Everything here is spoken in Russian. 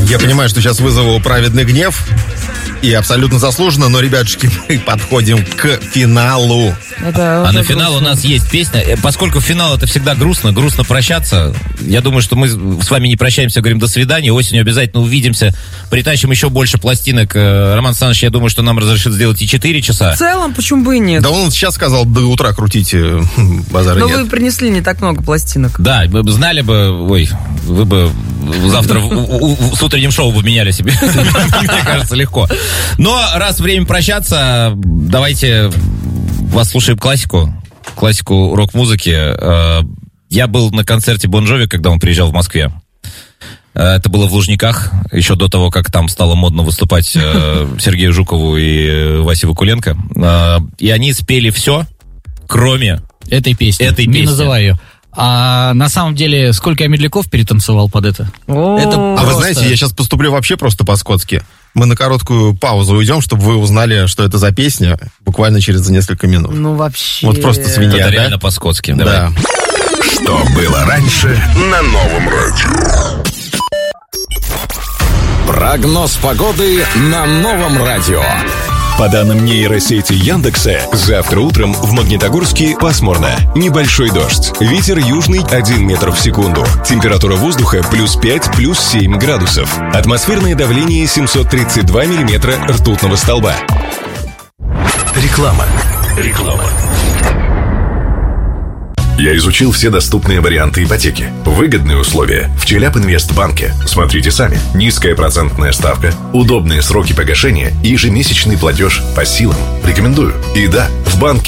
Я понимаю, что сейчас вызову праведный гнев. И абсолютно заслуженно, но, ребятушки, мы подходим к финалу. А на финал у нас есть песня. Поскольку финал это всегда грустно прощаться. Я думаю, что мы с вами не прощаемся, говорим до свидания. Осенью обязательно увидимся. Притащим еще больше пластинок. Роман Александрович, я думаю, что нам разрешит сделать и 4 часа. В целом, почему бы и нет? Да он сейчас сказал, до утра крутите, базара нет. Но вы принесли не так много пластинок. Да, вы знали бы, вы бы завтра с утренним шоу бы меняли себе. Мне кажется, легко. Но раз время прощаться, давайте послушаем классику рок-музыки. Я был на концерте Бон Джови, когда он приезжал в Москве. Это было в Лужниках, еще до того, как там стало модно выступать Сергею Жукову и Васе Вакуленко. И они спели все, кроме этой песни. Не называй ее. А на самом деле, сколько я медляков перетанцевал под это? А вы знаете, я сейчас поступлю вообще просто по-скотски. Мы на короткую паузу уйдем, чтобы вы узнали, что это за песня, буквально через несколько минут. Ну, вообще... Вот просто свинья, это реально по-скотски. Да. Что было раньше на Новом радио? Прогноз погоды на Новом радио. По данным нейросети Яндекса, завтра утром в Магнитогорске пасмурно. Небольшой дождь. Ветер южный 1 метр в секунду. Температура воздуха +5, +7 градусов. Атмосферное давление 732 миллиметра ртутного столба. Реклама. Я изучил все доступные варианты ипотеки. Выгодные условия в Челябинвестбанке. Смотрите сами. Низкая процентная ставка, удобные сроки погашения и ежемесячный платеж по силам. Рекомендую. И да, в банке